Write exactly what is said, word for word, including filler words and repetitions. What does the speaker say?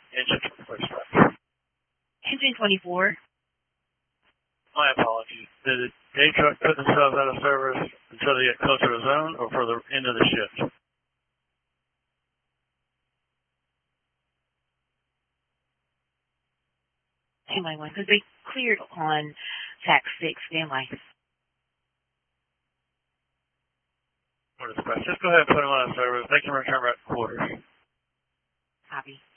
Engine twenty-four dispatch. Engine twenty-four. My apologies. Did the day truck put themselves out of service until they get closer to zone or further into the shift? two nine one, because they cleared on tax six, standby. Or dispatch. Just go ahead and put them out of service. They can return back to quarters. Copy.